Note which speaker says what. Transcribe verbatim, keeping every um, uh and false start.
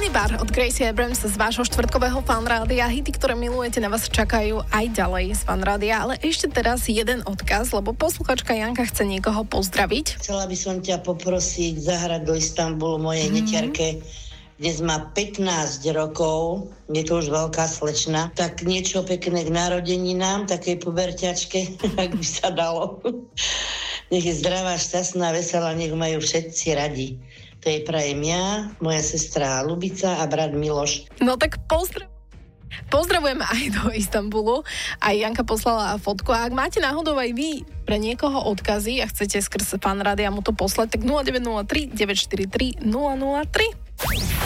Speaker 1: Minibar od Gracie Abrams z vášho štvrtkového fanrádia. Hity, ktoré milujete, na vás čakajú aj ďalej z fanrádia, ale ešte teraz jeden odkaz, lebo posluchačka Janka chce niekoho pozdraviť.
Speaker 2: Chcela by som ťa poprosiť zahrať do Istanbulu mojej mm-hmm. netiarke. Dnes má pätnásť rokov, je to už veľká slečna, tak niečo pekné k narodeninám, takej puberťačke, ak by sa dalo. Nech je zdravá, šťastná, veselá, nech majú všetci radi. To je prajem ja, moja sestra Lubica a brat Miloš.
Speaker 1: No tak pozdrav. Pozdravujeme aj do Istanbulu. Aj Janka poslala fotku. A ak máte náhodou aj vy pre niekoho odkazy a chcete skrz fanrádia mu to poslať, tak nula deväť nula tri deväť štyri tri nula nula tri.